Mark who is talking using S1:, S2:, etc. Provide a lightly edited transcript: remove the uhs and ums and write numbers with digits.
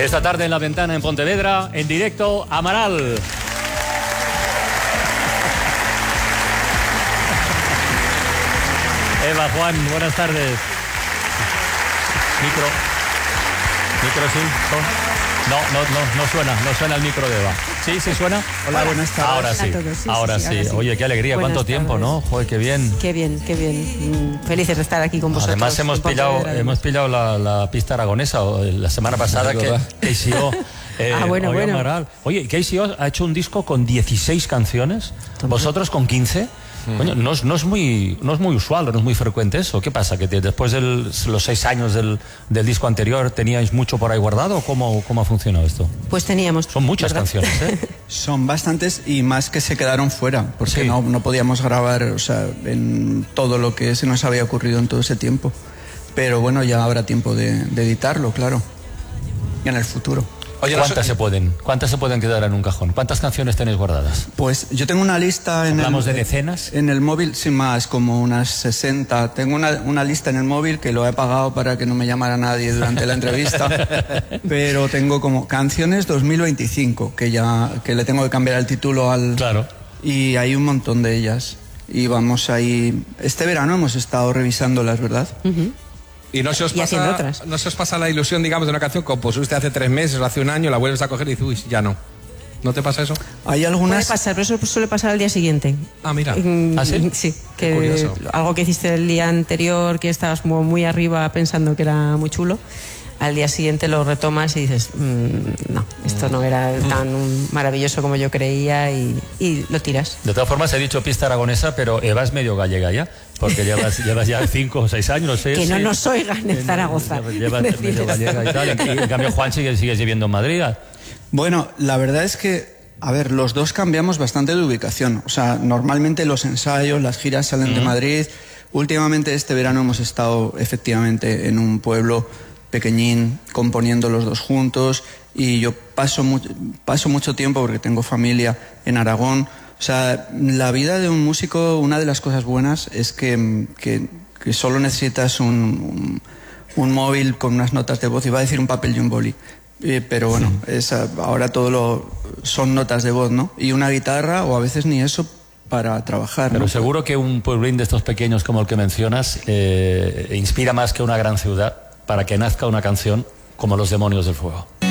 S1: Esta tarde en La Ventana en Pontevedra, en directo, Amaral. Eva, Juan, buenas tardes. Micro, sí. No suena el micro de Eva. ¿Sí suena?
S2: Hola, buenas tardes.
S1: Ahora sí. Oye, qué alegría,
S2: buenas
S1: cuánto tiempo, ¿no? Joder, qué bien.
S2: Qué bien. Felices de estar aquí con vosotros.
S1: Además hemos pillado la pista aragonesa la semana pasada que KCO.
S2: Bueno.
S1: Amaral. Oye, KCO ha hecho un disco con 16 canciones, vosotros con 15. Coño, no es muy usual, no es muy frecuente eso. ¿Qué pasa? ¿Que después de los 6 años del disco anterior teníais mucho por ahí guardado? ¿Cómo ha funcionado esto?
S2: Pues teníamos.
S1: Son muchas canciones, ¿eh?
S3: Son bastantes y más que se quedaron fuera, porque no podíamos grabar, o sea, en todo lo que se nos había ocurrido en todo ese tiempo. Pero bueno, ya habrá tiempo de editarlo, claro. Y en el futuro.
S1: Oye, ¿Cuántas se pueden quedar en un cajón? ¿Cuántas canciones tenéis guardadas?
S3: Pues yo tengo una lista
S1: ¿Hablamos de decenas?
S3: En el móvil, sin más, como unas 60. Tengo una lista en el móvil que lo he apagado para que no me llamara nadie durante la entrevista. Pero tengo como canciones 2025, que le tengo que cambiar el título al...
S1: Claro.
S3: Y hay un montón de ellas. Y vamos ahí... Este verano hemos estado revisándolas, ¿verdad?
S2: Uh-huh.
S4: Y no se os pasa la ilusión, digamos, de una canción que compusiste hace 3 meses o hace un año, la vuelves a coger y dices, uy, ya no. ¿No te pasa eso?
S3: Hay algunas...
S2: Puede pasar, pero eso suele pasar al día siguiente.
S4: Ah, mira.
S1: ¿Ah, sí?
S2: Sí.
S4: Qué curioso.
S2: Algo que hiciste el día anterior, que estabas muy arriba pensando que era muy chulo, al día siguiente lo retomas y dices, no, esto no era tan maravilloso como yo creía y lo tiras.
S1: De todas formas, he dicho pista aragonesa, pero Eva es medio gallega ya, porque llevas ya 5 o 6 años, no sé.
S2: Que no nos oigan en Zaragoza.
S1: Llevas medio gallega y tal. En cambio, Juan sigues viviendo en Madrid.
S3: Bueno, la verdad es que, a ver, los dos cambiamos bastante de ubicación. O sea, normalmente los ensayos, las giras salen de Madrid. Últimamente este verano hemos estado efectivamente en un pueblo pequeñín, componiendo los dos juntos, y yo paso mucho tiempo, porque tengo familia en Aragón. O sea, la vida de un músico, una de las cosas buenas es que solo necesitas un móvil con unas notas de voz, iba a decir un papel y un boli, pero bueno, ahora son notas de voz, ¿no? Y una guitarra, o a veces ni eso, para trabajar.
S1: Pero
S3: ¿no?
S1: seguro que un pueblín de estos pequeños como el que mencionas inspira más que una gran ciudad para que nazca una canción como Los Demonios del Fuego.